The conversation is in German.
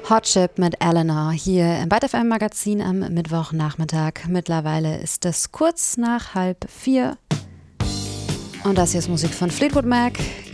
Hot Chip mit Eleanor hier im Byte FM Magazin am Mittwochnachmittag. Mittlerweile ist es kurz nach 3:30 und das hier ist Musik von Fleetwood Mac.